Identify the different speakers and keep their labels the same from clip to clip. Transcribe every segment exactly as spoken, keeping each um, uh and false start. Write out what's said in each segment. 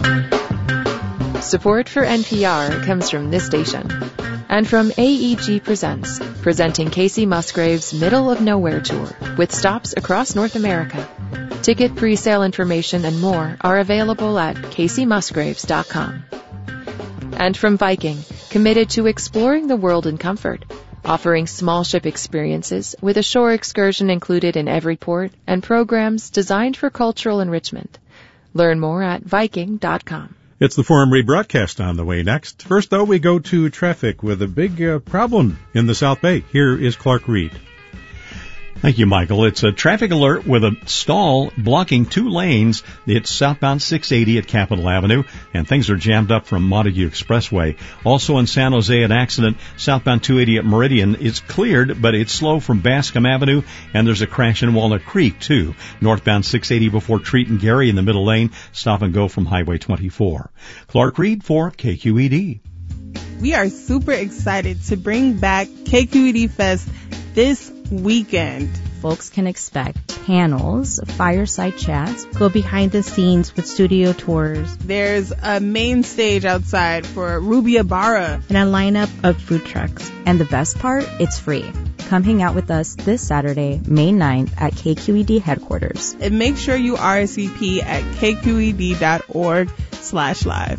Speaker 1: Support for N P R comes from this station and from A E G Presents, presenting Casey Musgrave's Middle of Nowhere Tour with stops across North America. Ticket pre-sale information and more are available at casey musgraves dot com. And from Viking, committed to exploring the world in comfort, offering small ship experiences with a shore excursion included in every port and programs designed for cultural enrichment. Learn more at viking dot com.
Speaker 2: It's the Forum rebroadcast on the way next. First, though, we go to traffic with a big uh, problem in the South Bay. Here is Clark Reed.
Speaker 3: Thank you, Michael. It's a traffic alert with a stall blocking two lanes. It's southbound six eighty at Capitol Avenue, and things are jammed up from Montague Expressway. Also in San Jose, an accident southbound two eighty at Meridian. It's cleared, but it's slow from Bascom Avenue, and there's a crash in Walnut Creek, too. Northbound six eighty before Treat and Gary in the middle lane. Stop and go from Highway twenty-four. Clark Reed for K Q E D.
Speaker 4: We are super excited to bring back K Q E D Fest this weekend.
Speaker 5: Folks can expect panels, fireside chats,
Speaker 6: go behind the scenes with studio tours.
Speaker 4: There's a main stage outside for Ruby Ibarra
Speaker 6: and a lineup of food trucks.
Speaker 5: And the best part, it's free. Come hang out with us this Saturday, May ninth at K Q E D headquarters.
Speaker 4: And make sure you R S V P at k q e d dot org slash live.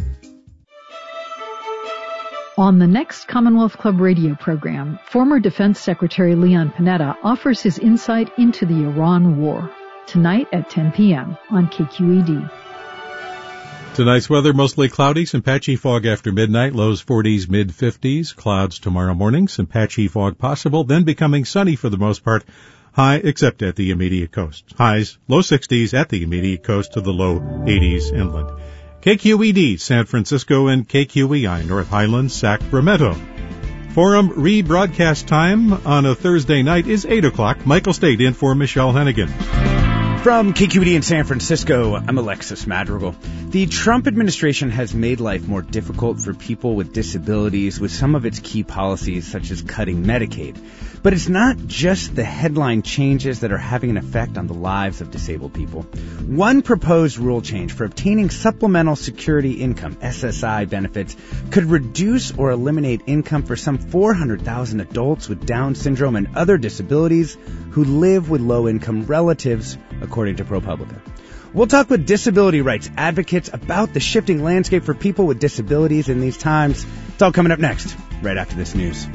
Speaker 7: On the next Commonwealth Club radio program, former Defense Secretary Leon Panetta offers his insight into the Iran war. Tonight at ten p.m. on K Q E D.
Speaker 2: Tonight's weather, mostly cloudy, some patchy fog after midnight, lows forties, mid-fifties, clouds tomorrow morning, some patchy fog possible, then becoming sunny for the most part, high except at the immediate coast. Highs, low sixties at the immediate coast to the low eighties inland. K Q E D, San Francisco, and K Q E I, North Highlands, Sacramento. Forum rebroadcast time on a Thursday night is eight o'clock. Michael State in for Michelle Hennigan.
Speaker 8: From K Q E D in San Francisco, I'm Alexis Madrigal. The Trump administration has made life more difficult for people with disabilities with some of its key policies, such as cutting Medicaid. But it's not just the headline changes that are having an effect on the lives of disabled people. One proposed rule change for obtaining supplemental security income, S S I benefits, could reduce or eliminate income for some four hundred thousand adults with Down syndrome and other disabilities who live with low-income relatives, according to ProPublica. We'll talk with disability rights advocates about the shifting landscape for people with disabilities in these times. It's all coming up next, right after this news.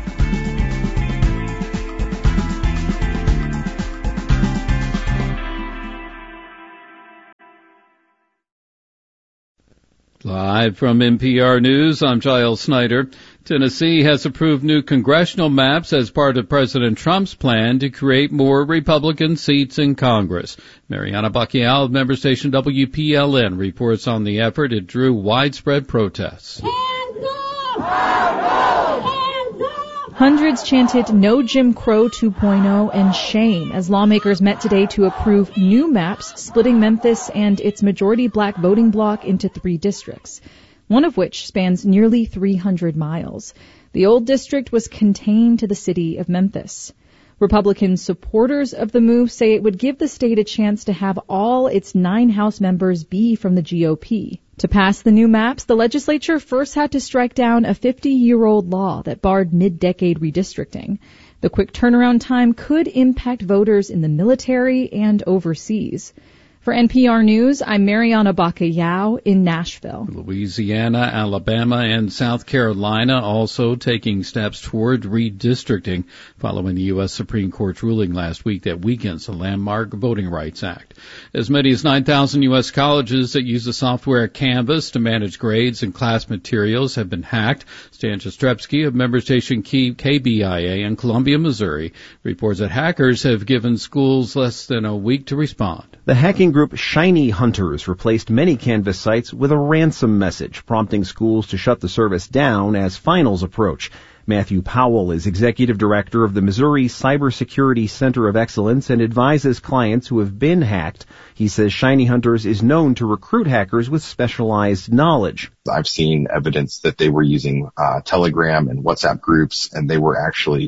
Speaker 9: Live from N P R News, I'm Giles Snyder. Tennessee has approved new congressional maps as part of President Trump's plan to create more Republican seats in Congress. Mariana Bacchial of member station W P L N reports on the effort. It drew widespread protests.
Speaker 10: Hands up! Hands up! Hands up! Hundreds chanted No Jim Crow two point oh and shame as lawmakers met today to approve new maps splitting Memphis and its majority black voting bloc into three districts, one of which spans nearly three hundred miles. The old district was contained to the city of Memphis. Republican supporters of the move say it would give the state a chance to have all its nine House members be from the G O P. To pass the new maps, the legislature first had to strike down a fifty-year-old law that barred mid-decade redistricting. The quick turnaround time could impact voters in the military and overseas. For N P R News, I'm Mariana Bacallao in Nashville.
Speaker 9: Louisiana, Alabama, and South Carolina also taking steps toward redistricting following the U S Supreme Court's ruling last week that weakens the landmark Voting Rights Act. As many as nine thousand U S colleges that use the software Canvas to manage grades and class materials have been hacked. Stan Jastrzebski of member station K B I A in Columbia, Missouri, reports that hackers have given schools less than a week to respond.
Speaker 11: The hacking group Shiny Hunters replaced many Canvas sites with a ransom message, prompting schools to shut the service down as finals approach. Matthew Powell is executive director of the Missouri Cybersecurity Center of Excellence and advises clients who have been hacked. He says Shiny Hunters is known to recruit hackers with specialized knowledge.
Speaker 12: I've seen evidence that they were using uh, Telegram and WhatsApp groups, and they were actually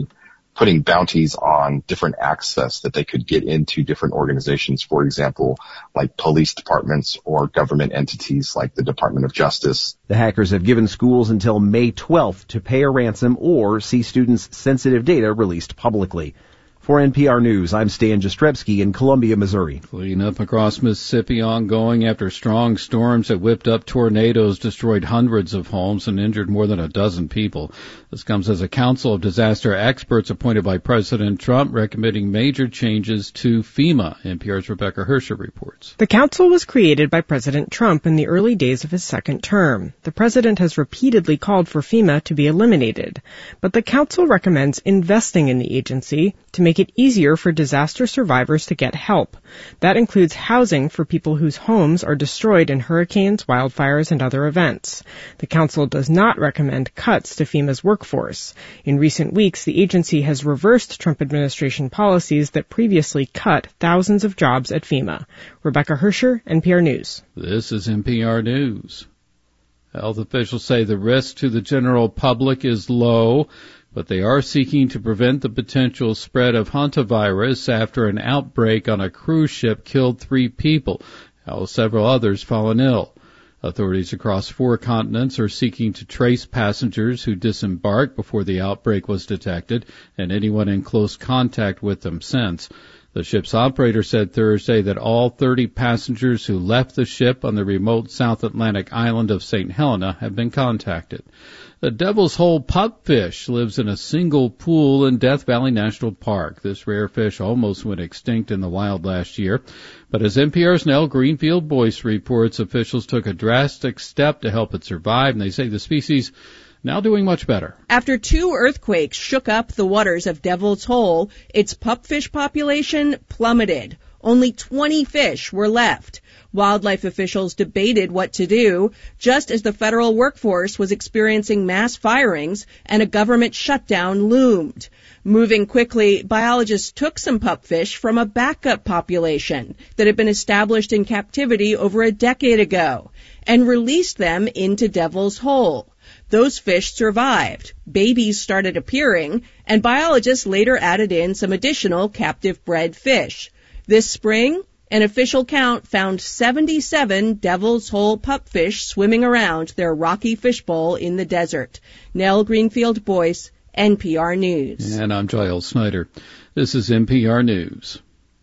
Speaker 12: putting bounties on different access that they could get into different organizations, for example, like police departments or government entities like the Department of Justice.
Speaker 11: The hackers have given schools until May twelfth to pay a ransom or see students' sensitive data released publicly. For N P R News, I'm Stan Jastrzebski in Columbia, Missouri.
Speaker 9: Cleanup across Mississippi ongoing after strong storms that whipped up tornadoes destroyed hundreds of homes and injured more than a dozen people. This comes as a council of disaster experts appointed by President Trump recommending major changes to FEMA. N P R's Rebecca Hersher reports.
Speaker 13: The council was created by President Trump in the early days of his second term. The president has repeatedly called for FEMA to be eliminated, but the council recommends investing in the agency to make it easier for disaster survivors to get help. That includes housing for people whose homes are destroyed in hurricanes, wildfires, and other events. The council does not recommend cuts to FEMA's workforce. In recent weeks, the agency has reversed Trump administration policies that previously cut thousands of jobs at FEMA. Rebecca Hersher, N P R News.
Speaker 9: This is N P R News. Health officials say the risk to the general public is low, but they are seeking to prevent the potential spread of hantavirus after an outbreak on a cruise ship killed three people, while several others fallen ill. Authorities across four continents are seeking to trace passengers who disembarked before the outbreak was detected and anyone in close contact with them since. The ship's operator said Thursday that all thirty passengers who left the ship on the remote South Atlantic island of Saint Helena have been contacted. The Devil's Hole pupfish lives in a single pool in Death Valley National Park. This rare fish almost went extinct in the wild last year. But as N P R's Nell Greenfield-Boyce reports, officials took a drastic step to help it survive, and they say the species now doing much better.
Speaker 14: After two earthquakes shook up the waters of Devil's Hole, its pupfish population plummeted. Only twenty fish were left. Wildlife officials debated what to do, just as the federal workforce was experiencing mass firings and a government shutdown loomed. Moving quickly, biologists took some pupfish from a backup population that had been established in captivity over a decade ago and released them into Devil's Hole. Those fish survived. Babies started appearing, and biologists later added in some additional captive-bred fish. This spring, an official count found seventy-seven Devil's Hole pupfish swimming around their rocky fishbowl in the desert. Nell Greenfield-Boyce, N P R News.
Speaker 9: And I'm Giles Snyder. This is N P R News.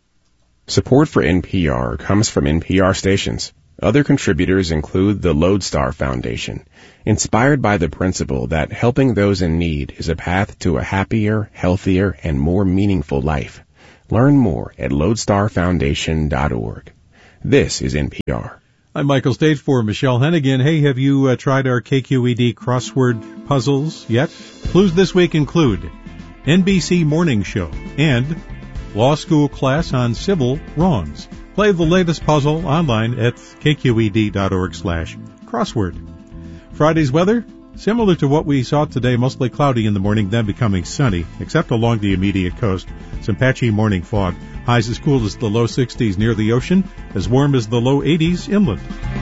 Speaker 15: Support for N P R comes from N P R stations. Other contributors include the Lodestar Foundation, inspired by the principle that helping those in need is a path to a happier, healthier, and more meaningful life. Learn more at lodestar foundation dot org. This is N P R.
Speaker 2: I'm Michael State for Michelle Hennigan. Hey, have you uh, tried our K Q E D crossword puzzles yet? Clues this week include N B C Morning Show and Law School Class on Civil Wrongs. Play the latest puzzle online at k q e d dot org slash crossword. Friday's weather, similar to what we saw today, mostly cloudy in the morning, then becoming sunny, except along the immediate coast. Some patchy morning fog. Highs as cool as the low sixties near the ocean, as warm as the low eighties inland.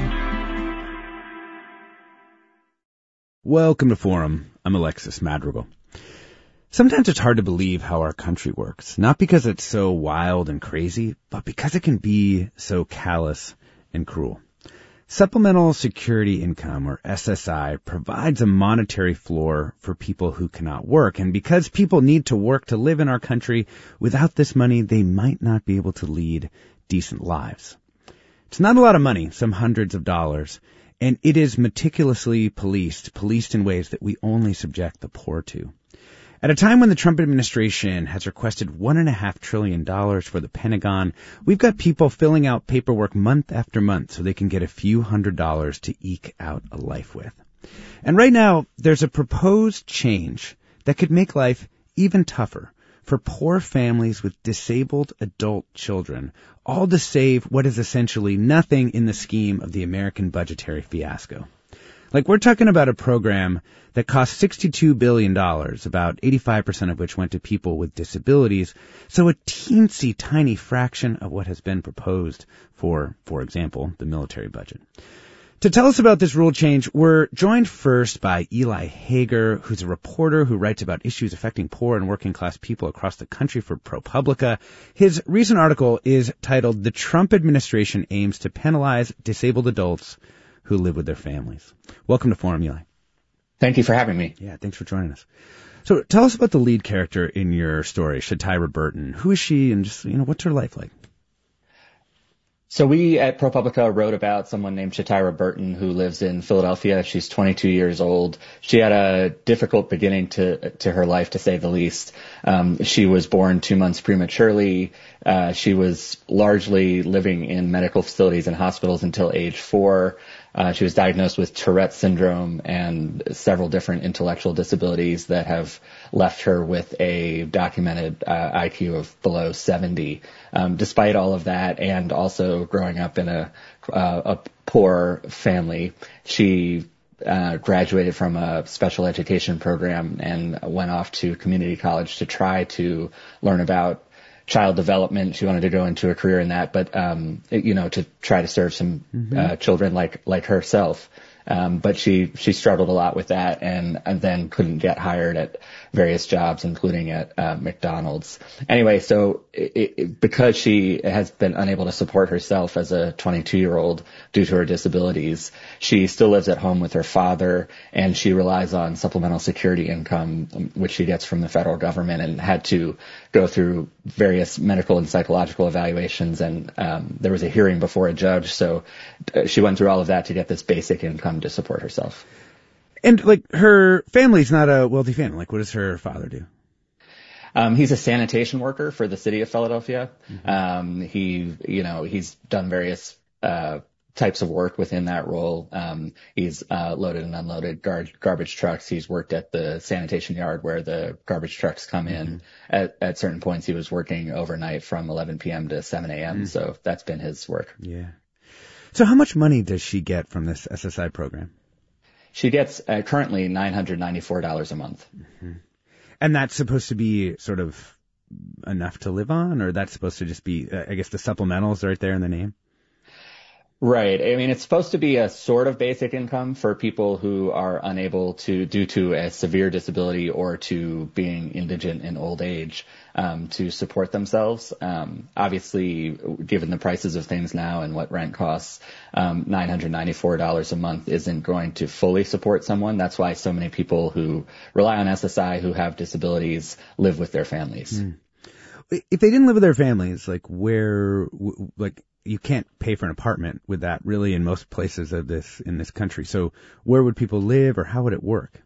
Speaker 8: Welcome to Forum. I'm Alexis Madrigal. Sometimes it's hard to believe how our country works, not because it's so wild and crazy, but because it can be so callous and cruel. Supplemental Security Income, or S S I, provides a monetary floor for people who cannot work, and because people need to work to live in our country, without this money, they might not be able to lead decent lives. It's not a lot of money, some hundreds of dollars, and it is meticulously policed, policed in ways that we only subject the poor to. At a time when the Trump administration has requested one and a half trillion dollars for the Pentagon, we've got people filling out paperwork month after month so they can get a few hundred dollars to eke out a life with. And right now, there's a proposed change that could make life even tougher for poor families with disabled adult children, all to save what is essentially nothing in the scheme of the American budgetary fiasco. Like, we're talking about a program that cost sixty-two billion dollars, about eighty-five percent of which went to people with disabilities, so a teensy tiny fraction of what has been proposed for, for example, the military budget. To tell us about this rule change, we're joined first by Eli Hager, who's a reporter who writes about issues affecting poor and working class people across the country for ProPublica. His recent article is titled "The Trump Administration Aims to Penalize Disabled Adults Who Live with Their Families." Welcome to Forum, Eli.
Speaker 16: Thank you for having me.
Speaker 8: Yeah, thanks for joining us. So tell us about the lead character in your story, Shatira Burton. Who is she, and just, you know, what's her life like?
Speaker 16: So we at ProPublica wrote about someone named Shatira Burton who lives in Philadelphia. She's twenty-two years old. She had a difficult beginning to to her life, to say the least. Um, she was born two months prematurely. Uh, she was largely living in medical facilities and hospitals until age four. Uh, she was diagnosed with Tourette's syndrome and several different intellectual disabilities that have left her with a documented uh, I Q of below seventy. Um, despite all of that, and also growing up in a, uh, a poor family, she uh, graduated from a special education program and went off to community college to try to learn about child development. She wanted to go into a career in that, but, um, you know, to try to serve some, mm-hmm. uh, children like, like herself. Um, but she, she struggled a lot with that and, and then couldn't get hired at various jobs, including at, uh, McDonald's. Anyway, so it, it, because she has been unable to support herself as a twenty-two year old due to her disabilities, she still lives at home with her father, and she relies on supplemental security income, which she gets from the federal government, and had to go through various medical and psychological evaluations. And, um, there was a hearing before a judge. So uh, she went through all of that to get this basic income to support herself.
Speaker 8: And, like, her family's not a wealthy family. Like, what does her father do?
Speaker 16: Um, he's a sanitation worker for the city of Philadelphia.
Speaker 8: Mm-hmm.
Speaker 16: Um, he, you know, he's done various, uh, types of work within that role. Um, he's, uh, loaded and unloaded gar- garbage trucks. He's worked at the sanitation yard where the garbage trucks come in. Mm-hmm. At, at certain points, he was working overnight from eleven p.m. to seven a.m. Mm-hmm. So that's been his work.
Speaker 8: Yeah. So how much money does she get from this S S I program?
Speaker 16: She gets uh, currently nine hundred ninety-four dollars a month.
Speaker 8: Mm-hmm. And that's supposed to be sort of enough to live on, or that's supposed to just be, uh, I guess the supplementals right there in the name?
Speaker 16: Right. I mean, it's supposed to be a sort of basic income for people who are unable to, due to a severe disability or to being indigent in old age, um, to support themselves. Um, obviously, given the prices of things now and what rent costs, um, nine hundred ninety-four dollars a month isn't going to fully support someone. That's why so many people who rely on S S I who have disabilities live with their families.
Speaker 8: Mm. If they didn't live with their families, like where, like, you can't pay for an apartment with that really in most places of this, in this country. So where would people live, or how would it work?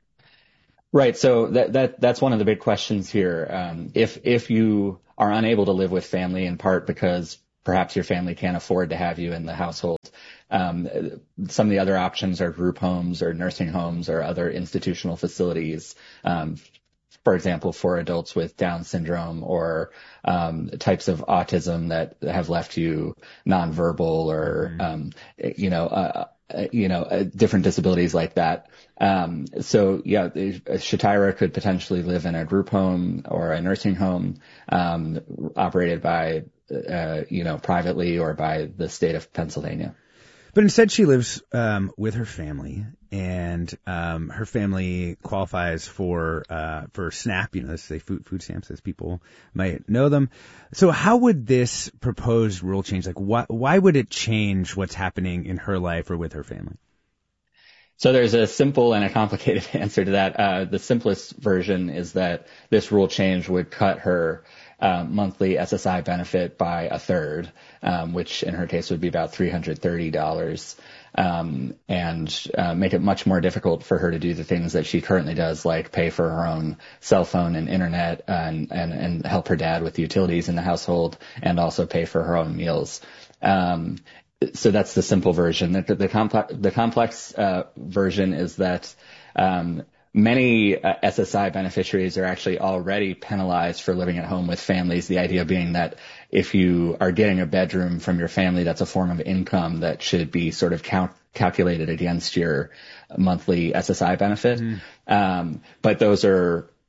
Speaker 16: Right. So that, that, that's one of the big questions here. Um, if, if you are unable to live with family in part because perhaps your family can't afford to have you in the household, um, some of the other options are group homes or nursing homes or other institutional facilities. Um, For example, for adults with Down syndrome or um, types of autism that have left you nonverbal, or mm. um, you know, uh, you know, uh, different disabilities like that. Um, so yeah, Shatira could potentially live in a group home or a nursing home um, operated by, uh, you know, privately or by the state of Pennsylvania.
Speaker 8: But instead, she lives um, with her family, and um, her family qualifies for uh, for SNAP. You know, let's say food food stamps, as people might know them. So, how would this proposed rule change? Like, why why would it change what's happening in her life or with her family?
Speaker 16: So there's a simple and a complicated answer to that. Uh, the simplest version is that this rule change would cut her Uh, monthly S S I benefit by a third, um, which in her case would be about three hundred thirty dollars, um, and uh, make it much more difficult for her to do the things that she currently does, like pay for her own cell phone and internet, and, and, and help her dad with the utilities in the household, and also pay for her own meals. Um, so that's the simple version. The, the, complex, the complex uh, version is that um, Many uh, S S I beneficiaries are actually already penalized for living at home with families, the idea being that if you are getting a bedroom from your family, that's a form of income that should be sort of count, calculated against your monthly S S I benefit. Mm. Um, but those are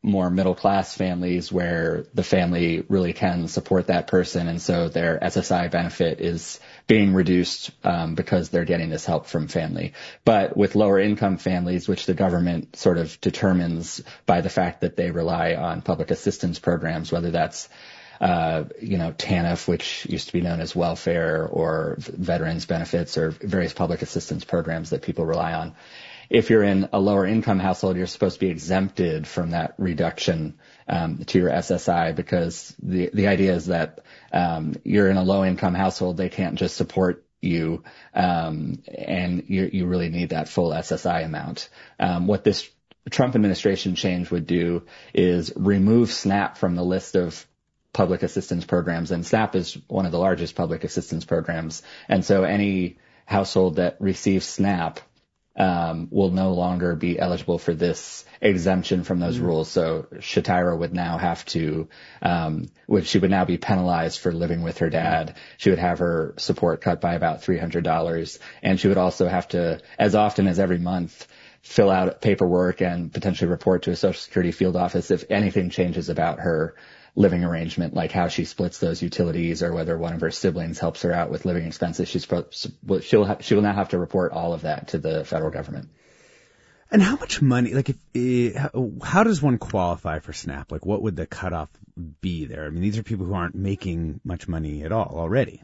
Speaker 16: more middle class families where the family really can support that person, and so their S S I benefit is being reduced um, because they're getting this help from family. But with lower income families, which the government sort of determines by the fact that they rely on public assistance programs, whether that's uh, you know, TANF, which used to be known as welfare, or veterans benefits, or various public assistance programs that people rely on. If you're in a lower income household, you're supposed to be exempted from that reduction um, to your S S I, because the the idea is that um, you're in a low income household, they can't just support you, um, and you you really need that full S S I amount. Um, what this Trump administration change would do is remove SNAP from the list of public assistance programs, and SNAP is one of the largest public assistance programs, and so any household that receives SNAP um, will no longer be eligible for this exemption from those mm-hmm. rules. So Shatira would now have to, um, would, she would now be penalized for living with her dad. She would have her support cut by about three hundred dollars, and she would also have to, as often as every month, fill out paperwork and potentially report to a Social Security field office if anything changes about her living arrangement, like how she splits those utilities or whether one of her siblings helps her out with living expenses. She's she'll ha- she will now have to report all of that to the federal government.
Speaker 8: And how much money, like, if how, how does one qualify for SNAP? Like, what would the cutoff be there? I mean, these are people who aren't making much money at all already.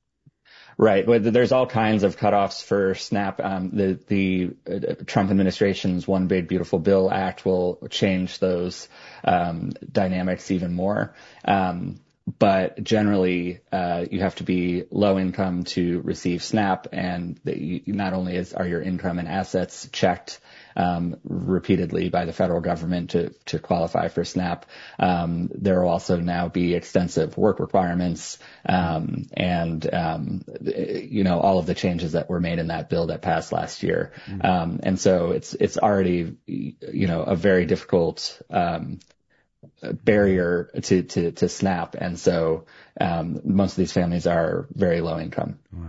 Speaker 16: Right. Well, there's all kinds of cutoffs for SNAP. Um, the the uh, Trump administration's One Big Beautiful Bill Act will change those um, dynamics even more. Um, but generally, uh, you have to be low income to receive SNAP, and the, you, not only is, are your income and assets checked um, repeatedly by the federal government to, to qualify for SNAP, um, there will also now be extensive work requirements, um, and, um, you know, all of the changes that were made in that bill that passed last year. Mm-hmm. Um, and so it's, it's already, you know, a very difficult, um, barrier to, to, to SNAP. And so, um, most of these families are very low income.
Speaker 8: Wow.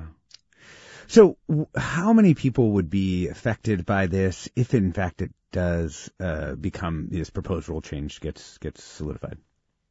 Speaker 8: So how many people would be affected by this if, in fact, it does uh, become, this proposed rule change gets gets solidified?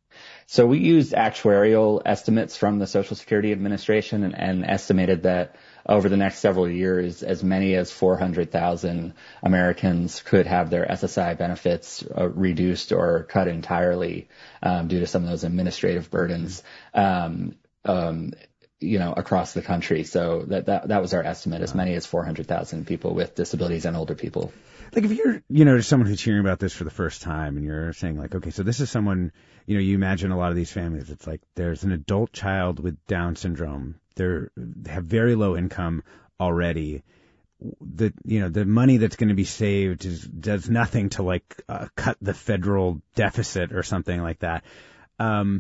Speaker 16: So we used actuarial estimates from the Social Security Administration and, and estimated that over the next several years, as many as four hundred thousand Americans could have their S S I benefits uh, reduced or cut entirely um, due to some of those administrative burdens. Um, um, you know, across the country. So that, that, that was our estimate, as many as four hundred thousand people with disabilities and older people.
Speaker 8: Like, if you're, you know, someone who's hearing about this for the first time and you're saying, like, okay, so this is someone, you know, you imagine a lot of these families, it's like there's an adult child with Down syndrome. They're, they have very low income already. The, you know, the money that's going to be saved is, does nothing to, like, uh, cut the federal deficit or something like that. Um,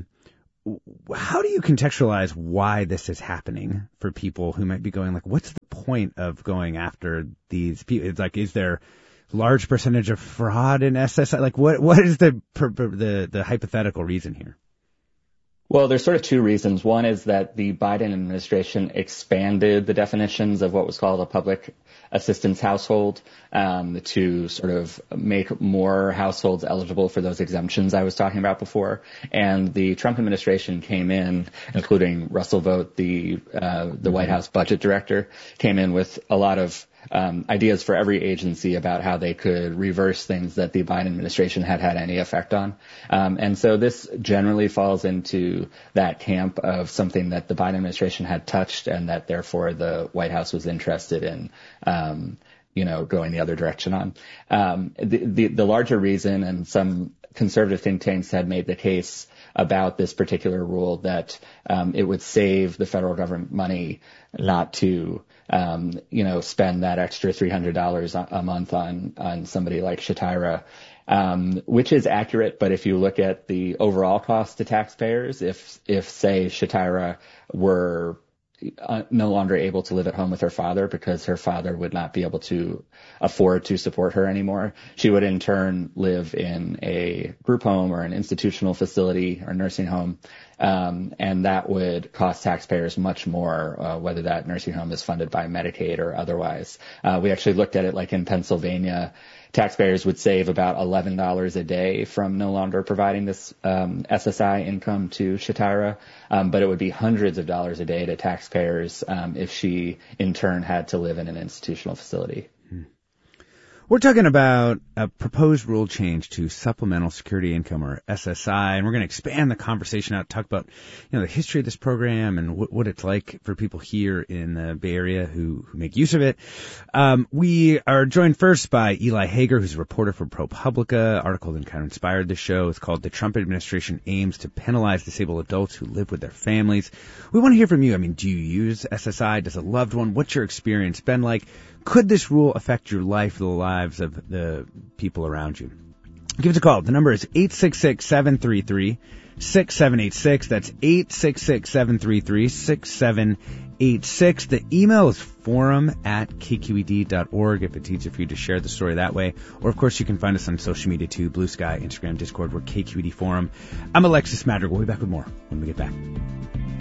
Speaker 8: How do you contextualize why this is happening for people who might be going, like, what's the point of going after these people? It's like, is there large percentage of fraud in S S I? Like, what what is the the the hypothetical reason here?
Speaker 16: Well, there's sort of two reasons. One is that the Biden administration expanded the definitions of what was called a public assistance household um, to sort of make more households eligible for those exemptions I was talking about before. And the Trump administration came in, including Russell Vought, the uh, the White House budget director, came in with a lot of Um, ideas for every agency about how they could reverse things that the Biden administration had had any effect on. Um, and so this generally falls into that camp of something that the Biden administration had touched and that therefore the White House was interested in, um, you know, going the other direction on. Um, the, the, the larger reason, and some conservative think tanks had made the case about this particular rule, that um, it would save the federal government money not to Um, you know, spend that extra three hundred dollars a month on, on somebody like Shatira, um, which is accurate. But if you look at the overall cost to taxpayers, if, if say Shatira were uh, no longer able to live at home with her father because her father would not be able to afford to support her anymore, she would in turn live in a group home or an institutional facility or nursing home. Um, and that would cost taxpayers much more, uh, whether that nursing home is funded by Medicaid or otherwise. Uh, we actually looked at it like in Pennsylvania. Taxpayers would save about eleven dollars a day from no longer providing this um, S S I income to Shatira, um, but it would be hundreds of dollars a day to taxpayers um, if she, in turn, had to live in an institutional facility.
Speaker 8: We're talking about a proposed rule change to supplemental security income, or S S I, and we're going to expand the conversation out, talk about, you know, the history of this program and what, what it's like for people here in the Bay Area who, who make use of it. Um, we are joined first by Eli Hager, who's a reporter for ProPublica. Article that kind of inspired the show. It's called "The Trump Administration Aims to Penalize Disabled Adults Who Live with Their Families." We want to hear from you. I mean, do you use S S I? Does a loved one? What's your experience been like? Could this rule affect your life, the lives of the people around you? Give us a call. The number is eight six six, seven three three, six seven eight six. That's eight six six, seven three three, six seven eight six. The email is forum at k q e d dot org if it's easier for you to share the story that way. Or, of course, you can find us on social media, too. Blue Sky, Instagram, Discord. We're K Q E D Forum. I'm Alexis Madrigal. We'll be back with more when we get back.